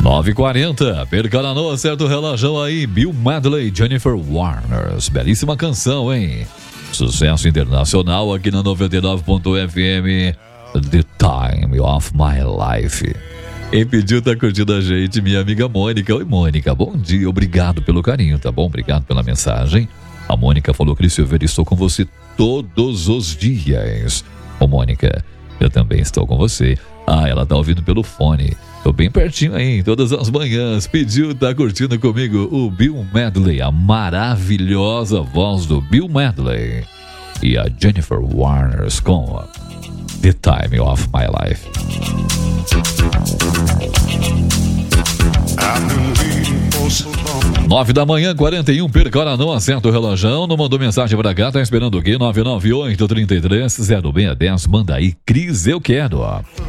9h40, Percaranoa, acerta o relógio aí. Bill Medley, Jennifer Warner. Belíssima canção, hein? Sucesso internacional aqui na 99.fm. The Time of My Life. Quem pediu tá curtindo a gente, minha amiga Mônica. Oi, Mônica, bom dia, obrigado pelo carinho, tá bom? Obrigado pela mensagem. A Mônica falou: Cris Silveira, estou com você todos os dias. Ô, Mônica, eu também estou com você. Ah, ela tá ouvindo pelo fone. Tô bem pertinho aí, todas as manhãs. Pediu, tá curtindo comigo o Bill Medley, a maravilhosa voz do Bill Medley. E a Jennifer Warner com The Time of My Life. 9h41, Percaranoa, acerta o relógio. Não mandou mensagem pra cá, tá esperando o quê? 998-33-0610. Manda aí, Cris, eu quero.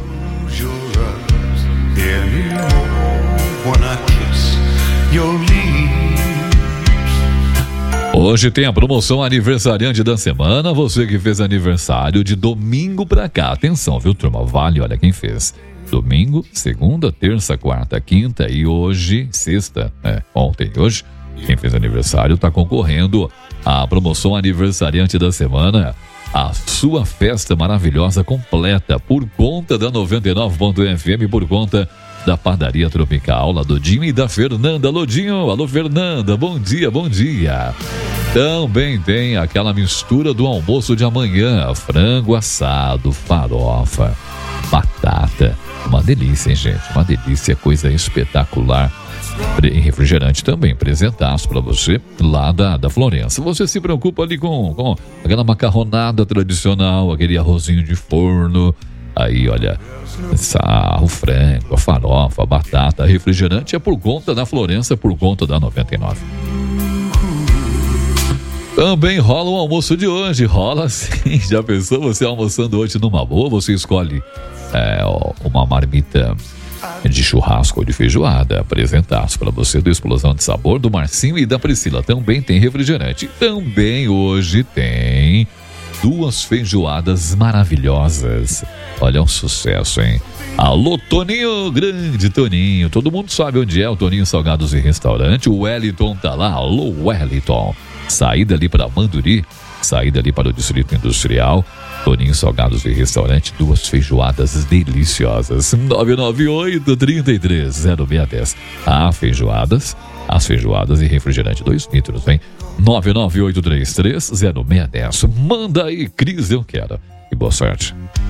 Hoje tem a promoção aniversariante da semana. Você que fez aniversário de domingo pra cá. Atenção, viu, turma? Vale, olha quem fez. Domingo, segunda, terça, quarta, quinta e hoje, sexta. Ontem e hoje. Quem fez aniversário tá concorrendo à promoção aniversariante da semana. A sua festa maravilhosa completa por conta da 99.fm, por conta da Padaria Tropical, lá do Dinho e da Fernanda. Alô, Dinho. Alô, Fernanda. Bom dia, bom dia. Também tem aquela mistura do almoço de amanhã. Frango assado, farofa, batata. Uma delícia, hein, gente? Uma delícia, coisa espetacular. E refrigerante também, presentaço pra você lá da Florença. Você se preocupa ali com aquela macarronada tradicional, aquele arrozinho de forno. Aí, olha, o frango, a farofa, a batata, refrigerante é por conta da Florença, por conta da 99. Também rola o almoço de hoje, rola sim. Já pensou você almoçando hoje numa boa? Você escolhe uma marmita de churrasco ou de feijoada, apresentaço para você do Explosão de Sabor, do Marcinho e da Priscila. Também tem refrigerante. Também hoje tem 2 feijoadas maravilhosas. Olha, um sucesso, hein? Alô, Toninho, grande Toninho. Todo mundo sabe onde é o Toninho Salgados e Restaurante. O Wellington tá lá. Alô, Wellington. Saída ali para Manduri, saída ali para o Distrito Industrial. Toninho Salgados e Restaurante, 2 feijoadas deliciosas. 998-33-0610. As feijoadas e refrigerante 2 litros, hein? 998-33-0610. Manda aí, Cris, eu quero. E boa sorte.